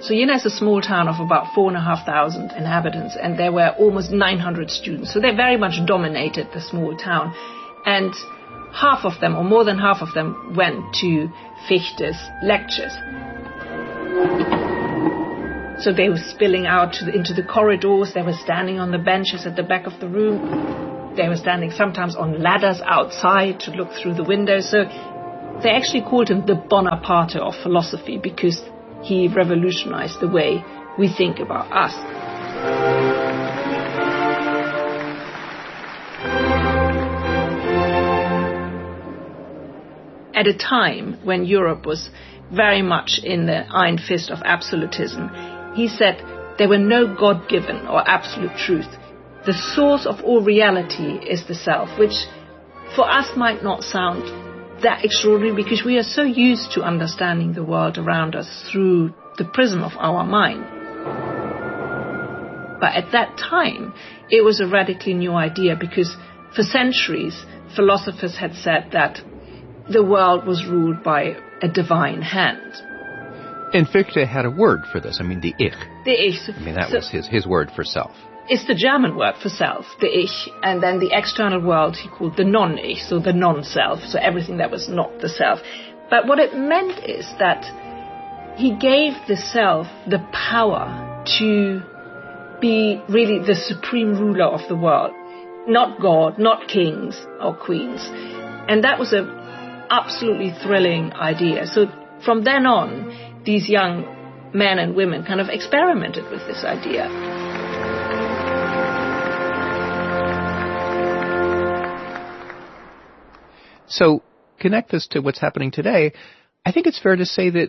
So Jena is a small town of about 4,500 inhabitants, and there were almost 900 students. So they very much dominated the small town. And half of them, or more than half of them, went to Fichte's lectures. So they were spilling out into the corridors. They were standing on the benches at the back of the room. They were standing sometimes on ladders outside to look through the windows. So they actually called him the Bonaparte of philosophy, because he revolutionized the way we think about us. At a time when Europe was very much in the iron fist of absolutism, he said there were no God-given or absolute truth. The source of all reality is the self, which for us might not sound that extraordinary, because we are so used to understanding the world around us through the prism of our mind. But at that time, it was a radically new idea, because for centuries, philosophers had said that the world was ruled by a divine hand. And Fichte had a word for this. I mean, the Ich. The Ich. I mean, that was his word for self. It's the German word for self, the Ich, and then the external world he called the non-Ich, so the non-self, so everything that was not the self. But what it meant is that he gave the self the power to be really the supreme ruler of the world, not God, not kings or queens. And that was an absolutely thrilling idea. So from then on, these young men and women kind of experimented with this idea. So connect this to what's happening today. I think it's fair to say that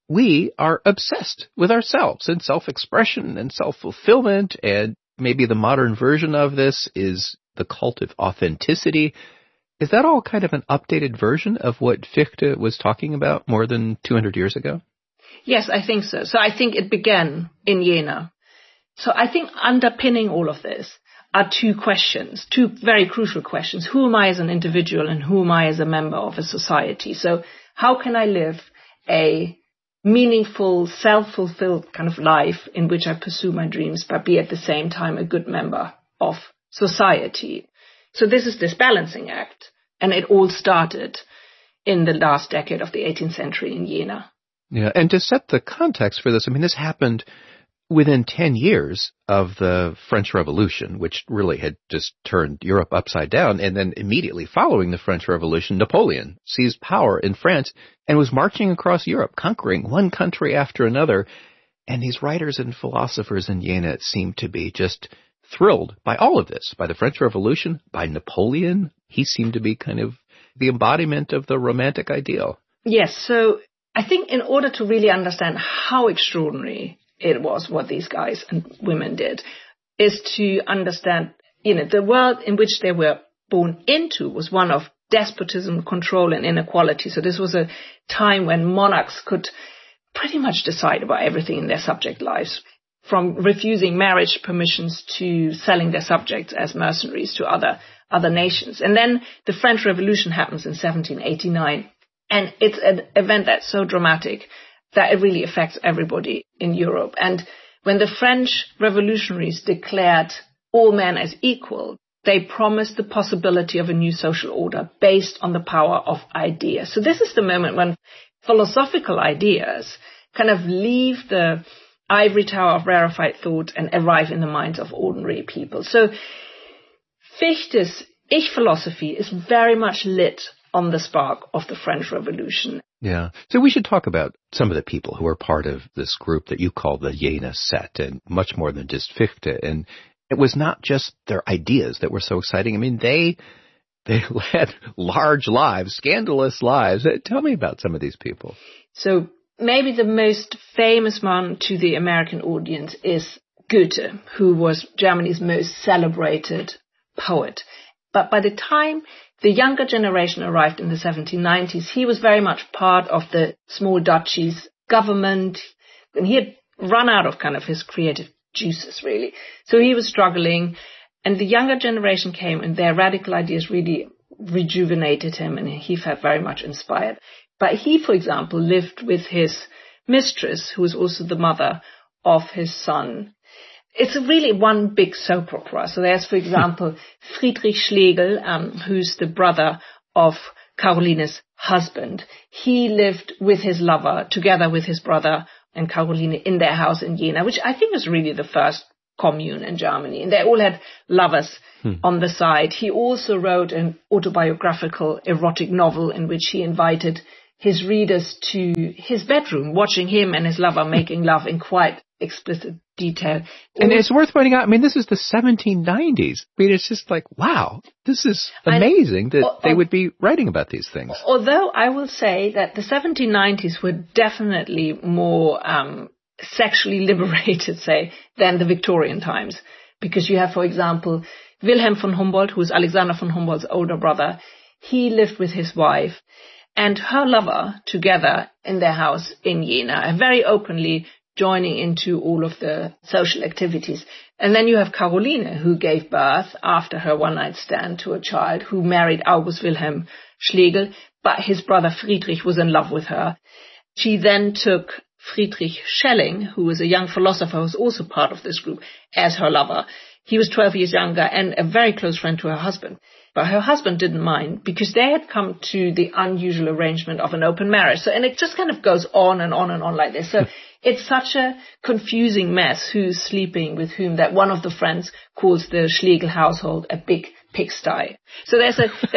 we are obsessed with ourselves and self-expression and self-fulfillment, and maybe the modern version of this is the cult of authenticity. Is that all kind of an updated version of what Fichte was talking about more than 200 years ago? Yes, I think so. So I think it began in Jena. So I think underpinning all of this are two questions, two very crucial questions. Who am I as an individual, and who am I as a member of a society? So how can I live a meaningful, self-fulfilled kind of life in which I pursue my dreams, but be at the same time a good member of society? So this is this balancing act, and it all started in the last decade of the 18th century in Jena. Yeah, and to set the context for this, I mean, this happened within 10 years of the French Revolution, which really had just turned Europe upside down. And then immediately following the French Revolution, Napoleon seized power in France and was marching across Europe, conquering one country after another. And these writers and philosophers in Jena seemed to be just thrilled by all of this, by the French Revolution, by Napoleon. He seemed to be kind of the embodiment of the romantic ideal. Yes, so I think in order to really understand how extraordinary it was what these guys and women did, is to understand, the world in which they were born into was one of despotism, control, and inequality. So this was a time when monarchs could pretty much decide about everything in their subject lives, from refusing marriage permissions to selling their subjects as mercenaries to other nations. And then the French Revolution happens in 1789, and it's an event that's so dramatic that it really affects everybody in Europe. And when the French revolutionaries declared all men as equal, they promised the possibility of a new social order based on the power of ideas. So this is the moment when philosophical ideas kind of leave the ivory tower of rarefied thought and arrive in the minds of ordinary people. So Fichte's Ich philosophy is very much lit on the spark of the French Revolution. Yeah. So we should talk about some of the people who are part of this group that you call the Jena set, and much more than just Fichte. And it was not just their ideas that were so exciting. I mean, they led large lives, scandalous lives. Tell me about some of these people. So maybe the most famous one to the American audience is Goethe, who was Germany's most celebrated poet. But by the time the younger generation arrived in the 1790s, he was very much part of the small duchy's government, and he had run out of kind of his creative juices, really. So he was struggling, and the younger generation came, and their radical ideas really rejuvenated him, and he felt very much inspired. But he, for example, lived with his mistress, who was also the mother of his son. It's really one big soap opera. So there's, for example, Friedrich Schlegel, who's the brother of Caroline's husband. He lived with his lover, together with his brother and Caroline, in their house in Jena, which I think was really the first commune in Germany. And they all had lovers on the side. He also wrote an autobiographical erotic novel in which he invited his readers to his bedroom, watching him and his lover making love in quite explicit detail. And it's worth pointing out, I mean, this is the 1790s. I mean, it's just like, wow, this is amazing that they would be writing about these things. Although I will say that the 1790s were definitely more sexually liberated, say, than the Victorian times. Because you have, for example, Wilhelm von Humboldt, who is Alexander von Humboldt's older brother. He lived with his wife and her lover together in their house in Jena, and very openly joining into all of the social activities. And then you have Caroline, who gave birth after her one-night stand to a child, who married August Wilhelm Schlegel, but his brother Friedrich was in love with her. She then took Friedrich Schelling, who was a young philosopher who was also part of this group, as her lover. He was 12 years younger and a very close friend to her husband. But her husband didn't mind because they had come to the unusual arrangement of an open marriage. So, and it just kind of goes on and on and on like this. So it's such a confusing mess who's sleeping with whom that one of the friends calls the Schlegel household a big pigsty. So there's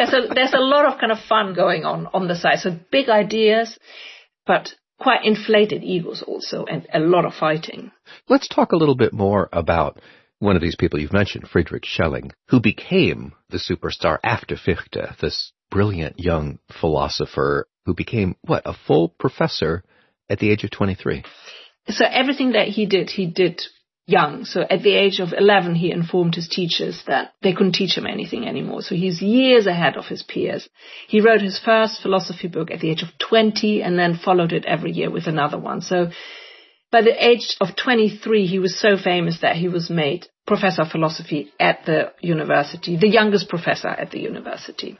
a lot of kind of fun going on the side. So big ideas, but quite inflated egos also, and a lot of fighting. Let's talk a little bit more about one of these people you've mentioned, Friedrich Schelling, who became the superstar after Fichte, this brilliant young philosopher who became, a full professor at the age of 23. So everything that he did young. So at the age of 11, he informed his teachers that they couldn't teach him anything anymore. So he's years ahead of his peers. He wrote his first philosophy book at the age of 20 and then followed it every year with another one. So by the age of 23, he was so famous that he was made professor of philosophy at the university, the youngest professor at the university.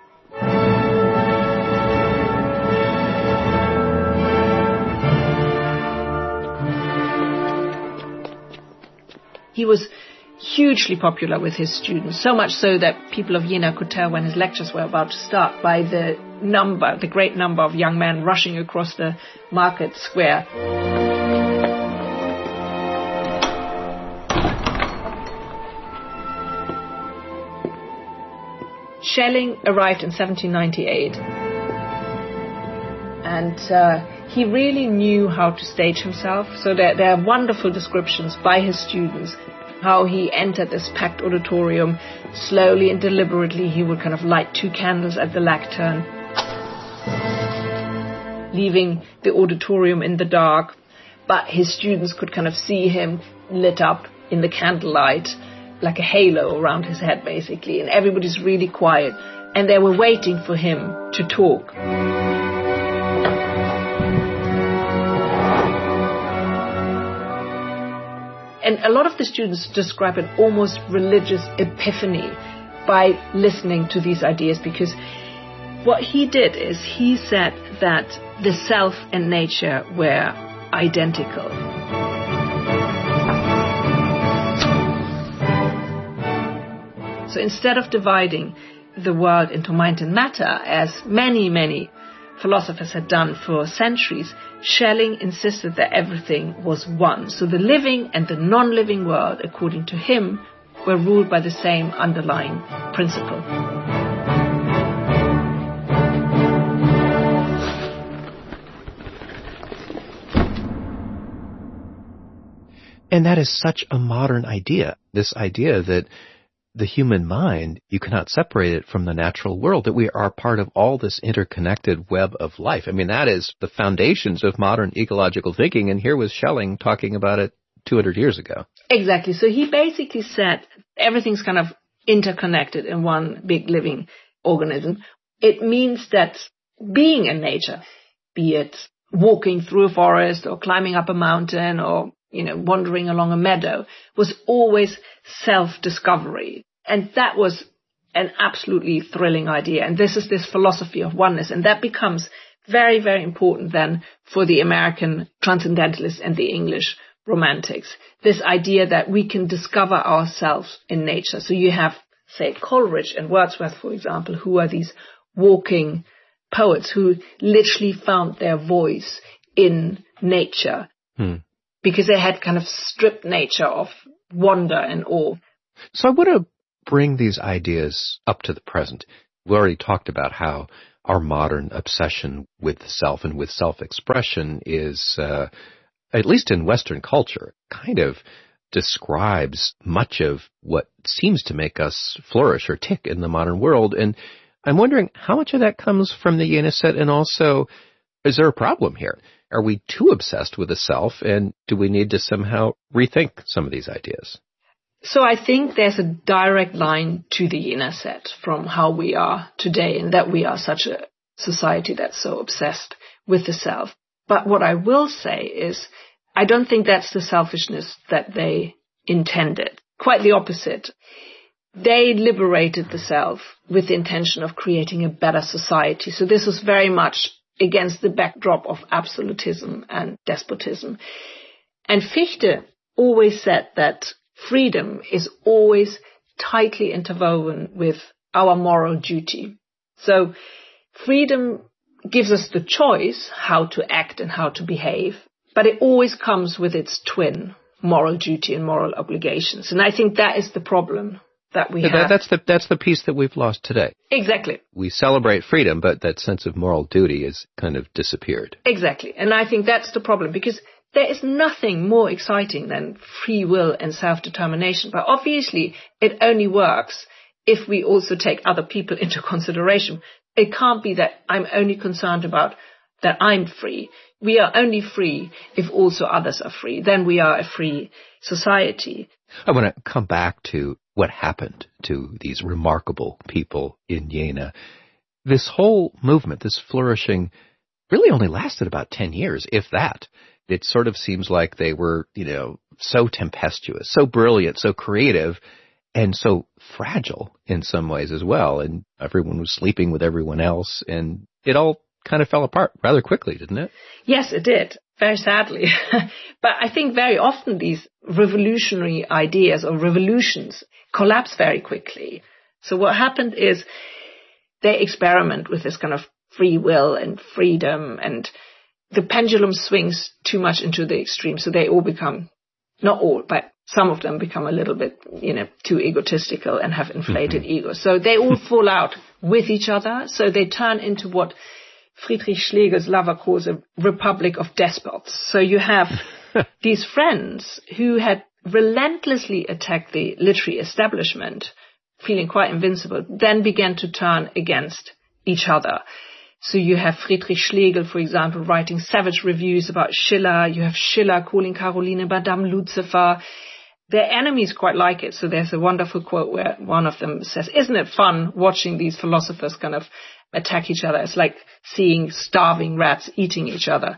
He was hugely popular with his students, so much so that people of Jena could tell when his lectures were about to start by the great number of young men rushing across the market square. Schelling arrived in 1798, and he really knew how to stage himself. So there are wonderful descriptions by his students, how he entered this packed auditorium. Slowly and deliberately, he would kind of light 2 candles at the lectern, leaving the auditorium in the dark. But his students could kind of see him lit up in the candlelight, like a halo around his head, basically. And everybody's really quiet. And they were waiting for him to talk. And a lot of the students describe an almost religious epiphany by listening to these ideas, because what he did is he said that the self and nature were identical. So instead of dividing the world into mind and matter, as many philosophers had done for centuries, Schelling insisted that everything was one. So the living and the non-living world, according to him, were ruled by the same underlying principle. And that is such a modern idea, this idea that the human mind, you cannot separate it from the natural world, that we are part of all this interconnected web of life. I mean, that is the foundations of modern ecological thinking, and here was Schelling talking about it 200 years ago. Exactly. So he basically said everything's kind of interconnected in one big living organism. It means that being in nature, be it walking through a forest or climbing up a mountain or wandering along a meadow, was always self-discovery. And that was an absolutely thrilling idea. And this is this philosophy of oneness. And that becomes very, very important then for the American transcendentalists and the English romantics. This idea that we can discover ourselves in nature. So you have, say, Coleridge and Wordsworth, for example, who are these walking poets who literally found their voice in nature because they had kind of stripped nature of wonder and awe. So I want to bring these ideas up to the present. We already talked about how our modern obsession with the self and with self-expression is, at least in Western culture, kind of describes much of what seems to make us flourish or tick in the modern world. And I'm wondering how much of that comes from the Jena set, and also, is there a problem here? Are we too obsessed with the self, and do we need to somehow rethink some of these ideas? So I think there's a direct line to the Jena set from how we are today, and that we are such a society that's so obsessed with the self. But what I will say is, I don't think that's the selfishness that they intended. Quite the opposite. They liberated the self with the intention of creating a better society. So this was very much against the backdrop of absolutism and despotism. And Fichte always said that freedom is always tightly interwoven with our moral duty. So freedom gives us the choice how to act and how to behave, but it always comes with its twin, moral duty and moral obligations. And I think that is the problem that we have. That's the piece that we've lost today. Exactly. We celebrate freedom, but that sense of moral duty has kind of disappeared. Exactly. And I think that's the problem, because there is nothing more exciting than free will and self-determination. But obviously, it only works if we also take other people into consideration. It can't be that I'm only concerned about that I'm free. We are only free if also others are free. Then we are a free society. I want to come back to what happened to these remarkable people in Jena. This whole movement, this flourishing, really only lasted about 10 years, if that. It sort of seems like they were, so tempestuous, so brilliant, so creative, and so fragile in some ways as well. And everyone was sleeping with everyone else, and it all kind of fell apart rather quickly, didn't it? Yes, it did, very sadly. But I think very often these revolutionary ideas or revolutions collapse very quickly. So what happened is they experiment with this kind of free will and freedom, and the pendulum swings too much into the extreme. So they all become, not all, but some of them become a little bit, too egotistical and have inflated egos. So they all fall out with each other. So they turn into what Friedrich Schlegel's lover calls a republic of despots. So you have these friends who had relentlessly attacked the literary establishment, feeling quite invincible, then began to turn against each other. So you have Friedrich Schlegel, for example, writing savage reviews about Schiller. You have Schiller calling Caroline Madame Lucifer. Their enemies quite like it. So there's a wonderful quote where one of them says, "Isn't it fun watching these philosophers kind of attack each other? It's like seeing starving rats eating each other."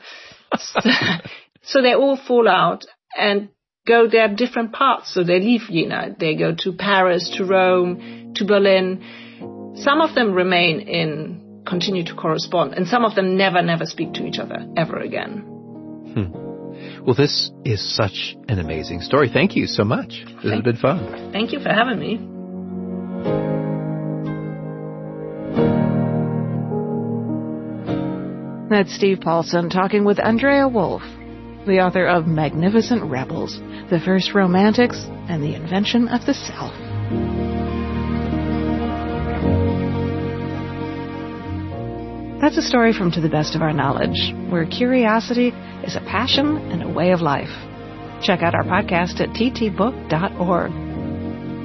So they all fall out and go their different paths. So they leave Jena. They go to Paris, to Rome, to Berlin. Some of them continue to correspond, and some of them never speak to each other ever again. Well, this is such an amazing story. Thank you so much. This has been fun. Thank you for having me. That's Steve Paulson talking with Andrea Wolf, the author of Magnificent Rebels, The First Romantics, and the Invention of the Self. That's a story from To the Best of Our Knowledge, where curiosity is a passion and a way of life. Check out our podcast at ttbook.org.